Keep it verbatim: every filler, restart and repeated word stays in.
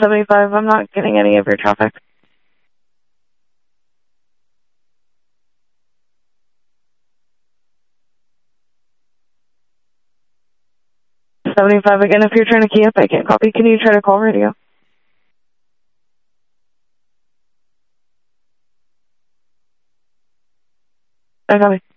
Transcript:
seventy-five, I'm not getting any of your traffic. seventy-five again, if you're trying to key up, I can't copy. Can you try to call radio? I copy.